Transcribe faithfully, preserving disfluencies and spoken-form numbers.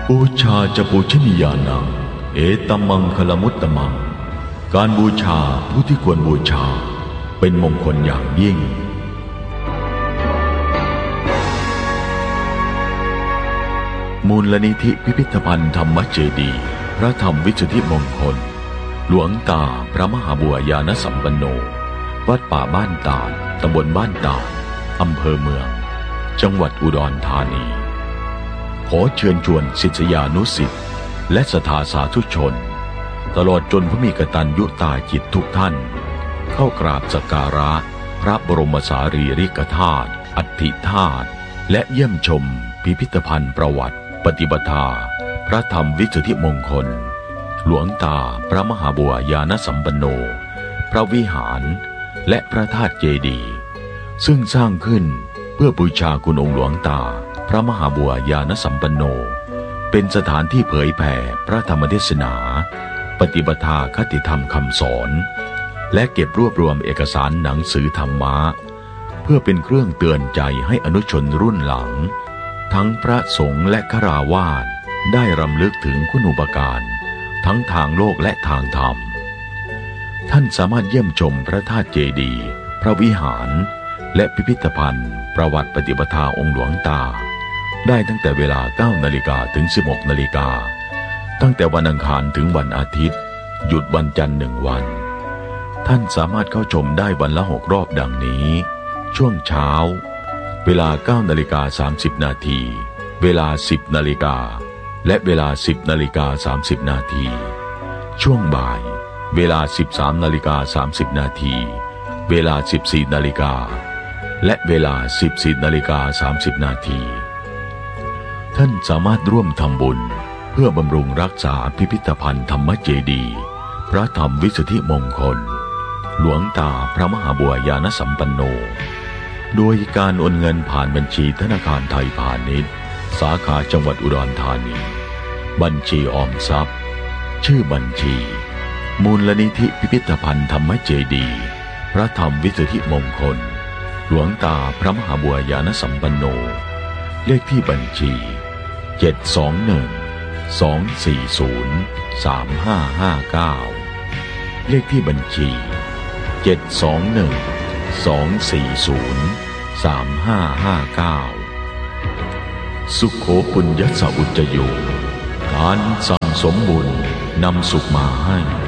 บูชาจะปูชนียานังเอตัมมังคลมุตตมังการบูชาผู้ที่ควรบูชาเป็นมงคลอย่างยิ่งมูลนิธิพิพิธภัณฑ์ธรรมเจดีย์พระธรรมวิสุทธิมงคลหลวงตาพระมหาบัวยานสัมปันโนวัดป่าบ้านตาดตำบลบ้านตาดอำเภอเมืองจังหวัดอุดรธานีขอเชิญชวนศิษยานุศิษย์และศรัทธาสาธุชนตลอดจนผู้มีกตัญญูตาจิตทุกท่านเข้ากราบสักการะพระบรมสารีริกธาตุอัฐิธาตุและเยี่ยมชมพิพิธภัณฑ์ประวัติปฏิปทาพระธรรมวิสุทธิมงคลหลวงตาพระมหาบัวยานสัมปันโนพระวิหารและพระธาตุเจดีย์ซึ่งสร้างขึ้นเพื่อบูชาคุณองค์หลวงตาพระมหาบัวยานสัมปันโนเป็นสถานที่เผยแผ่พระธรรมเทศนาปฏิปทาคติธรรมคำสอนและเก็บรวบรวมเอกสารหนังสือธรรมะเพื่อเป็นเครื่องเตือนใจให้อนุชนรุ่นหลังทั้งพระสงฆ์และฆราวาสได้รำลึกถึงคุณูปการทั้งทางโลกและทางธรรมท่านสามารถเยี่ยมชมพระธาตุเจดีย์พระวิหารและพิพิธภัณฑ์ประวัติปฏิปทาองค์หลวงตาได้ตั้งแต่เวลา เก้านาฬิกา ถึง สิบหกนาฬิกาตั้งแต่วันอังคารถึงวันอาทิตย์หยุดวันจันทร์หนึ่งวันท่านสามารถเข้าชมได้วันละหกรอบดังนี้ช่วงเช้าเวลา เก้านาฬิกาสามสิบนาทีเวลา สิบนาฬิกาและเวลา สิบนาฬิกาสามสิบนาทีช่วงบ่ายเวลา สิบสามนาฬิกาสามสิบนาทีเวลา สิบสี่นาฬิกาและเวลา สิบสี่นาฬิกาสามสิบนาทีท่านสามารถร่วมทำบุญเพื่อบำรุงรักษาพิพิธภัณฑ์ธรรมเจดีย์พระธรรมวิสุทธิมงคลหลวงตาพระมหาบัวยานสัมปันโนโดยการโอนเงินผ่านบัญชีธนาคารไทยพาณิชย์สาขาจังหวัดอุดรธานีบัญชีออมทรัพย์ชื่อบัญชีมูลนิธิพิพิธภัณฑ์ธรรมเจดีย์พระธรรมวิสุทธิมงคลหลวงตาพระมหาบัวยานสัมปันโนเลขที่บัญชีเจ็ด สอง หนึ่ง สอง สี่ ศูนย์ สาม ห้า ห้า เก้าเลขที่บัญชีเจ็ด สอง หนึ่ง สอง สี่ ศูนย์ สาม ห้า ห้า เก้าสุโขปุญญสอุจจโยการสั่งสมบุญนำสุขมาให้